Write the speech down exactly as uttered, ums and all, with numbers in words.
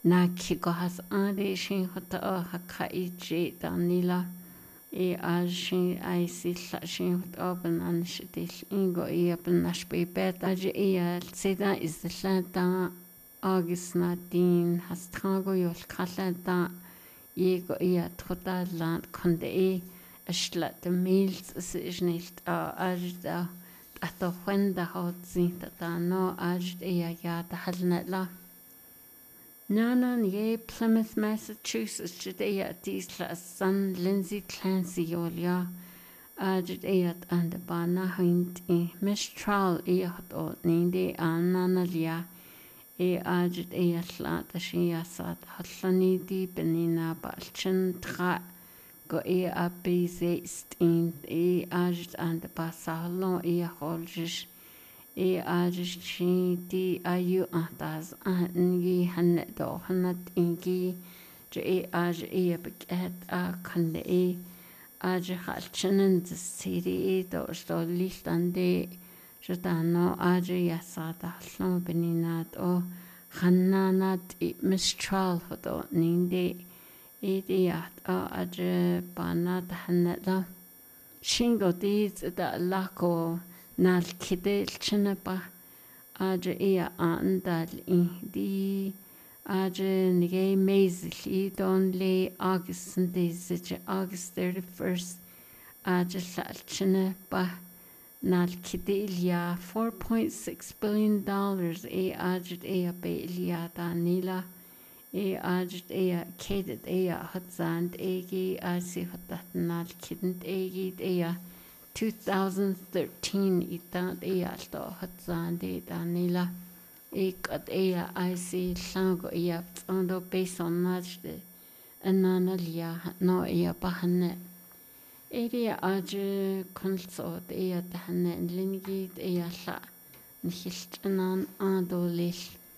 na kikohas ande shin hota o haka ije danila e a shin ai silla shin hota open an shitil ingo e open nashbe bet aje e seda is the lanta agis na din has trango yol kallanta ego e trota land konde e ashla de meals is nicht a ajda ato wenda hot zinta ta no ajd e ya ta halnetla Nana ye Plymouth, Massachusetts, Judea Tisla son Lindsay Clancy Yolia, Judea and the Bana Hind e Mistral eat o Nindi Ananalia, e Judea Slat, Shia Sat, Hotlanidi, Benina, Balchin, Tra, go e abize stin e Ajit and the Basalon e Holgish. E ajishi di ayu atas angi hanet do hanat ingi je e aj e beget a kande e aj halchenen de city do sto listande jodano aj yasata halno beninat o hananat e mistral hodo ninde e diat a aj banat haneta shingo dis da lako Nal kidel chinaba aje ea andal in di aje nige mezli don le August and deze August thirty-first aje sal chinaba nal kidelia four point six billion dollars e aje ea belia danila e aje ea kedet ea hatzand egi asi hatat nal kident egi ea two thousand thirteen itat e alto hatzande danila e kat e I see lango e ando based on najde ananalia no e bahane e ria aje konso e tahane lingi e la nihiltanan ando lish